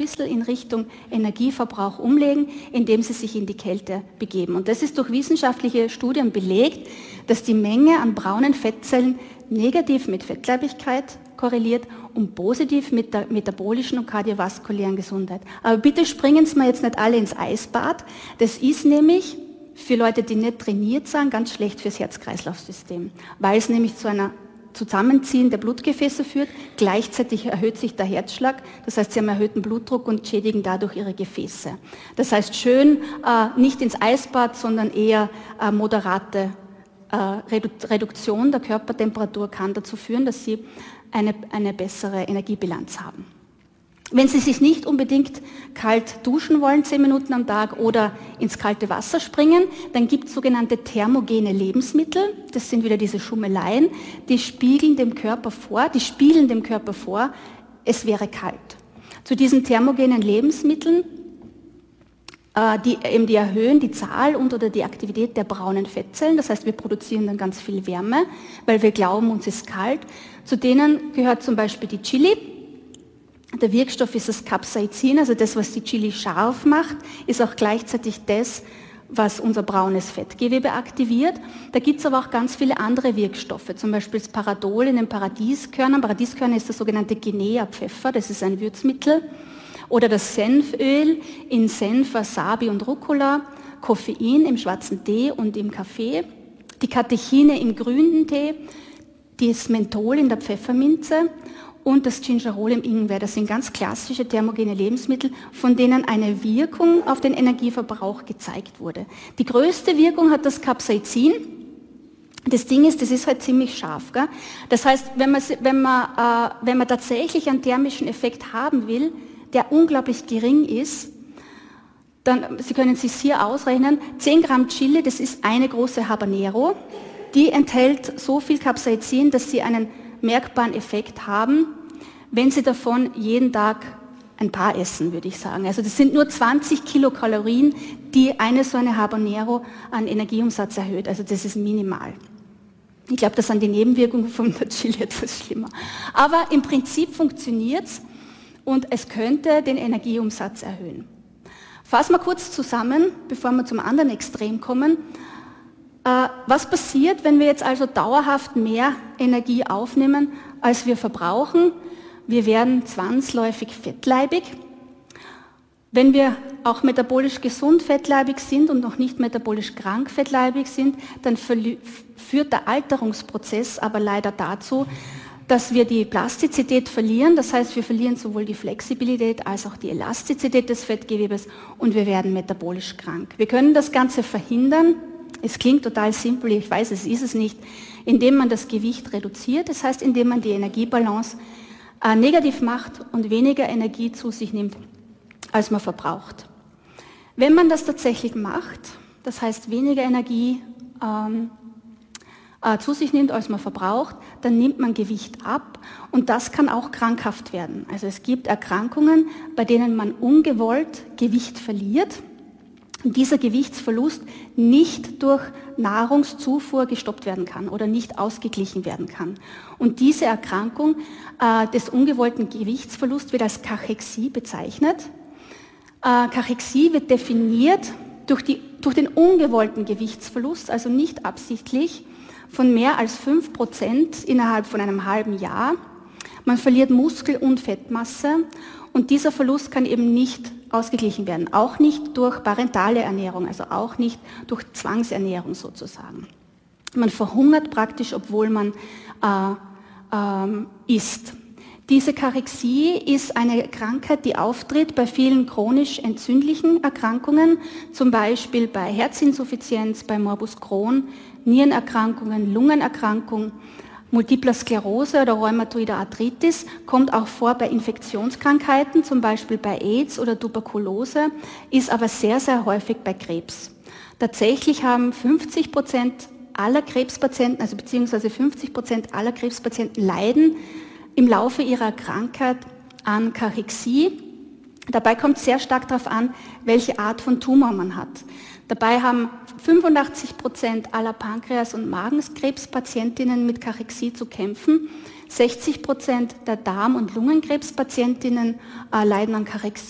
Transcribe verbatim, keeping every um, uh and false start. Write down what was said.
bisschen in Richtung Energieverbrauch umlegen, indem sie sich in die Kälte begeben. Und das ist durch wissenschaftliche Studien belegt, dass die Menge an braunen Fettzellen negativ mit Fettleibigkeit korreliert und positiv mit der metabolischen und kardiovaskulären Gesundheit. Aber bitte springen Sie mal jetzt nicht alle ins Eisbad. Das ist nämlich für Leute, die nicht trainiert sind, ganz schlecht fürs Herz-Kreislauf-System, weil es nämlich zu einer Zusammenziehen der Blutgefäße führt. Gleichzeitig erhöht sich der Herzschlag, das heißt, sie haben erhöhten Blutdruck und schädigen dadurch ihre Gefäße. Das heißt, schön äh, nicht ins Eisbad, sondern eher äh, moderate äh, Redu Reduktion der Körpertemperatur kann dazu führen, dass sie eine, eine bessere Energiebilanz haben. Wenn Sie sich nicht unbedingt kalt duschen wollen, zehn Minuten am Tag, oder ins kalte Wasser springen, dann gibt es sogenannte thermogene Lebensmittel. Das sind wieder diese Schummeleien, die spiegeln dem Körper vor, die spielen dem Körper vor, es wäre kalt. Zu diesen thermogenen Lebensmitteln, äh, die, eben die erhöhen die Zahl und oder die Aktivität der braunen Fettzellen, das heißt, wir produzieren dann ganz viel Wärme, weil wir glauben, uns ist kalt. Zu denen gehört zum Beispiel die Chili. Der Wirkstoff ist das Capsaicin, also das, was die Chili scharf macht, ist auch gleichzeitig das, was unser braunes Fettgewebe aktiviert. Da gibt es aber auch ganz viele andere Wirkstoffe, zum Beispiel das Paradol in den Paradieskörnern. Paradieskörner ist das sogenannte Guinea-Pfeffer, das ist ein Würzmittel. Oder das Senföl in Senf, Wasabi und Rucola, Koffein im schwarzen Tee und im Kaffee, die Katechine im grünen Tee, das Menthol in der Pfefferminze und das Gingerol im Ingwer. Das sind ganz klassische thermogene Lebensmittel, von denen eine Wirkung auf den Energieverbrauch gezeigt wurde. Die größte Wirkung hat das Capsaicin. Das Ding ist, das ist halt ziemlich scharf. Gell? Das heißt, wenn man, wenn, man, äh, wenn man tatsächlich einen thermischen Effekt haben will, der unglaublich gering ist, dann, Sie können es sich hier ausrechnen, zehn Gramm Chili, das ist eine große Habanero, die enthält so viel Capsaicin, dass sie einen merkbaren Effekt haben, wenn Sie davon jeden Tag ein paar essen, würde ich sagen. Also das sind nur zwanzig Kilokalorien, die eine so eine Habanero an Energieumsatz erhöht. Also das ist minimal. Ich glaube, das sind die Nebenwirkungen von der Chili etwas schlimmer. Aber im Prinzip funktioniert es und es könnte den Energieumsatz erhöhen. Fassen wir kurz zusammen, bevor wir zum anderen Extrem kommen. Was passiert, wenn wir jetzt also dauerhaft mehr Energie aufnehmen, als wir verbrauchen? Wir werden zwangsläufig fettleibig. Wenn wir auch metabolisch gesund fettleibig sind und noch nicht metabolisch krank fettleibig sind, dann führt der Alterungsprozess aber leider dazu, dass wir die Plastizität verlieren. Das heißt, wir verlieren sowohl die Flexibilität als auch die Elastizität des Fettgewebes und wir werden metabolisch krank. Wir können das Ganze verhindern. Es klingt total simpel, ich weiß, es ist es nicht, indem man das Gewicht reduziert, das heißt, indem man die Energiebalance äh, negativ macht und weniger Energie zu sich nimmt, als man verbraucht. Wenn man das tatsächlich macht, das heißt, weniger Energie ähm, äh, zu sich nimmt, als man verbraucht, dann nimmt man Gewicht ab und das kann auch krankhaft werden. Also es gibt Erkrankungen, bei denen man ungewollt Gewicht verliert, und dieser Gewichtsverlust nicht durch Nahrungszufuhr gestoppt werden kann oder nicht ausgeglichen werden kann. Und diese Erkrankung äh, des ungewollten Gewichtsverlusts wird als Kachexie bezeichnet. Äh, Kachexie wird definiert durch, die, durch den ungewollten Gewichtsverlust, also nicht absichtlich, von mehr als fünf Prozent innerhalb von einem halben Jahr. Man verliert Muskel- und Fettmasse und dieser Verlust kann eben nicht ausgeglichen werden, auch nicht durch parentale Ernährung, also auch nicht durch Zwangsernährung sozusagen. Man verhungert praktisch, obwohl man äh, ähm, isst. Diese Kachexie ist eine Krankheit, die auftritt bei vielen chronisch entzündlichen Erkrankungen, zum Beispiel bei Herzinsuffizienz, bei Morbus Crohn, Nierenerkrankungen, Lungenerkrankungen, Multipler Sklerose oder Rheumatoide Arthritis, kommt auch vor bei Infektionskrankheiten, zum Beispiel bei AIDS oder Tuberkulose, ist aber sehr, sehr häufig bei Krebs. Tatsächlich haben fünfzig Prozent aller Krebspatienten, also beziehungsweise fünfzig Prozent aller Krebspatienten leiden im Laufe ihrer Krankheit an Kachexie. Dabei kommt es sehr stark darauf an, welche Art von Tumor man hat. Dabei haben fünfundachtzig Prozent aller Pankreas- und Magenkrebspatientinnen mit Kachexie zu kämpfen. sechzig Prozent der Darm- und Lungenkrebspatientinnen äh, leiden an Kachexie.